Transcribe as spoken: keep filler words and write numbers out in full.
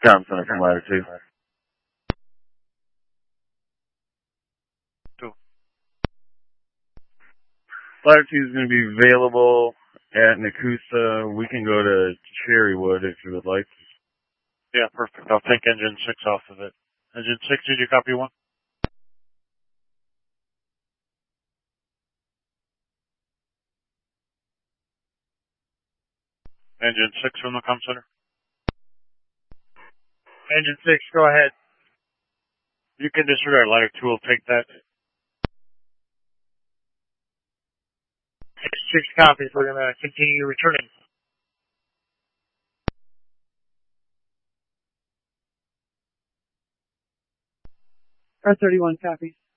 Tom Center from Ladder two. Two. Ladder two is going to be available at Nakusa. We can go to Cherrywood if you would like. Yeah, perfect. I'll take engine six off of it. Engine six, did you copy one? Engine six from the comm center. Engine six, go ahead. You can disregard ladder two, will take that. Six, six copies, we're going to continue returning. R thirty-one copies.